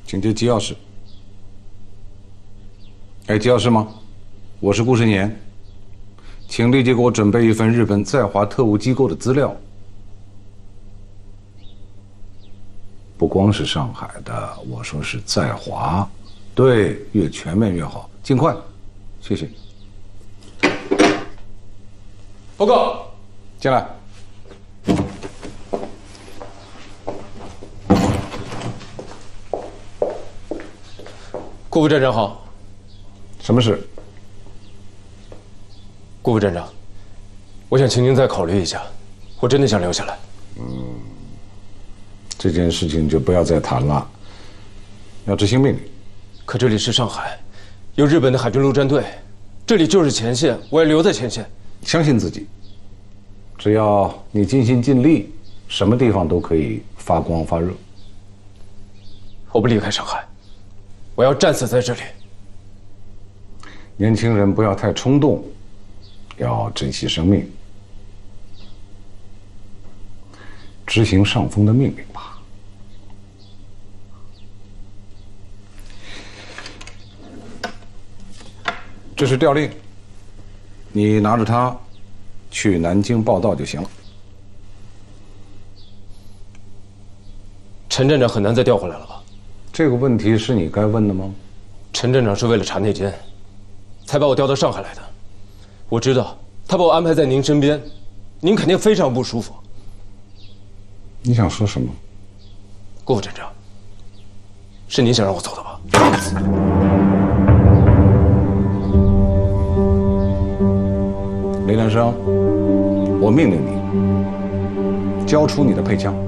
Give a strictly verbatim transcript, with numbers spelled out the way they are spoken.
请接机要室。哎，机要室吗？我是顾慎言，请立即给我准备一份日本在华特务机构的资料。不光是上海的，我说是在华，对，越全面越好，尽快，谢谢。报告，进来。 顾副站长好。 什么事？ 顾副站长，我想请您再考虑一下，我真的想留下来。 嗯，这件事情就不要再谈了，要执行命令。 可这里是上海，有日本的海军陆战队，这里就是前线，我要留在前线。 相信自己，只要你尽心尽力，什么地方都可以发光发热。 我不离开上海，我要战死在这里。 年轻人不要太冲动，要珍惜生命，执行上峰的命令吧。这是调令，你拿着它去南京报道就行了。 陈站长很难再调回来了吧？ 这个问题是你该问的吗？ 陈站长是为了查内奸，才把我调到上海来的。我知道他把我安排在您身边，您肯定非常不舒服。 你想说什么？ 顾副站长，是您想让我走的吧？ 雷南生，我命令你交出你的配枪。